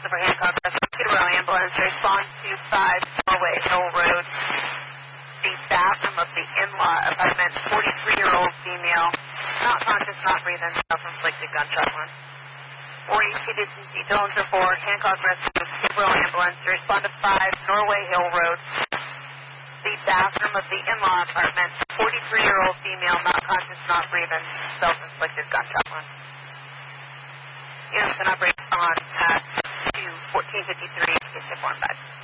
Joseph or Hancock Rescue, Peterborough Ambulance, respond to 5 Norway Hill Road. The bathroom of the in-law apartment, 43-year-old female, not conscious, not breathing, self-inflicted gunshot wound. 40 citizens detailed for Hancock Rescue, Peterborough Ambulance, respond to 5 Norway Hill Road. The bathroom of the in-law apartment, 43-year-old female, not conscious, not breathing, self-inflicted gunshot wound. Units can operate on path to 1453, 645.